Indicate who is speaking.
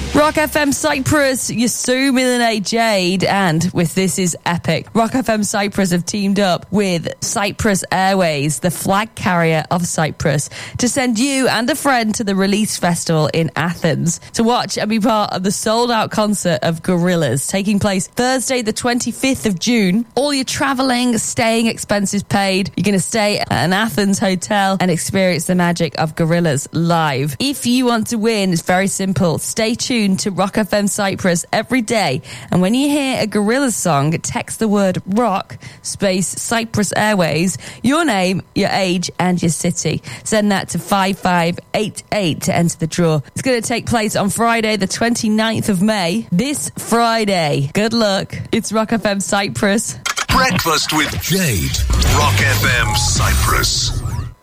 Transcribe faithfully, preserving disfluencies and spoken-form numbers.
Speaker 1: Rock F M Cyprus, Yasu Milane Jade, and with This Is Epic. Rock F M Cyprus have teamed up with Cyprus Airways, the flag carrier of Cyprus, to send you and a friend to the Release Festival in Athens to watch and be part of the sold-out concert of Gorillaz, taking place Thursday the twenty-fifth of June. All your travelling, staying expenses paid. You're going to stay at an Athens hotel and experience the magic of Gorillaz live. If you want to win, it's very simple. Stay tuned to Rock F M Cyprus every day, and when you hear a Gorillaz song, text the word rock space Cyprus Airways, your name, your age and your city. Send that to five five eight eight to enter the draw. It's going to take place on Friday the twenty-ninth of May, this Friday. Good luck. It's Rock F M Cyprus.
Speaker 2: Breakfast with Jade. Rock F M Cyprus.